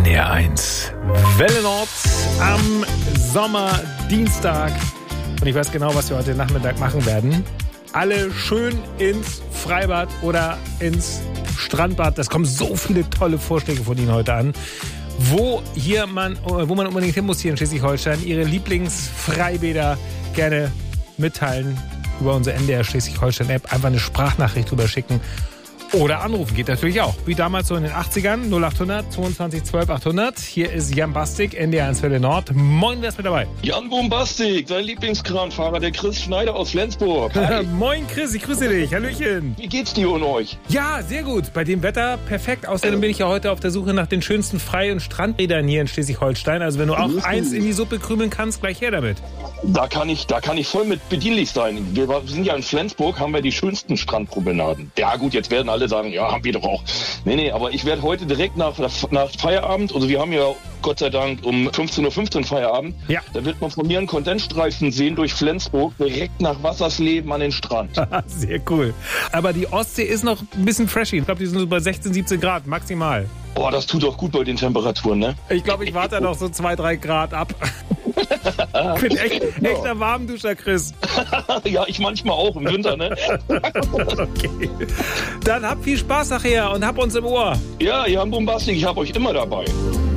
NDR 1 Welle Nord am Sommerdienstag. Und ich weiß genau, was wir heute Nachmittag machen werden. Alle schön ins Freibad oder ins Strandbad. Das kommen so viele tolle Vorschläge von Ihnen heute an. Wo man unbedingt hin muss hier in Schleswig-Holstein. Ihre Lieblingsfreibäder gerne mitteilen über unsere NDR Schleswig-Holstein-App. Einfach eine Sprachnachricht drüber schicken. Oder anrufen geht natürlich auch. Wie damals so in den 80ern. 0800 22 12 800. Hier ist Jan Bastik, NDR 1 Welle Nord. Moin, wer ist mit dabei? Jan Bombastik, dein Lieblingskranfahrer, der Chris Schneider aus Flensburg. Moin Chris, ich grüße dich. Hallöchen. Wie geht's dir und euch? Ja, sehr gut. Bei dem Wetter perfekt. Außerdem bin ich ja heute auf der Suche nach den schönsten Frei- und Strandbädern hier in Schleswig-Holstein. Also wenn du auch eins in die Suppe krümeln kannst, gleich her damit. Da kann ich voll mit bedienlich sein. Wir sind ja in Flensburg, haben wir die schönsten Strandpromenaden. Ja gut, jetzt werden alle sagen, ja, haben wir doch auch. Nee, aber ich werde heute direkt nach Feierabend, also wir haben ja Gott sei Dank um 15:15 Uhr Feierabend, ja. Da wird man von mir einen Kondensstreifen sehen durch Flensburg, direkt nach Wassersleben an den Strand. Sehr cool. Aber die Ostsee ist noch ein bisschen freshy. Ich glaube, die sind so bei 16, 17 Grad maximal. Boah, das tut doch gut bei den Temperaturen, ne? Ich glaube, ich warte noch so 2, 3 Grad ab. Ich bin echter Warmduscher, Chris. Ja, ich manchmal auch im Winter, ne? Okay. Dann habt viel Spaß nachher und hab uns im Ohr. Ja, Jan Bombastik, ich hab euch immer dabei.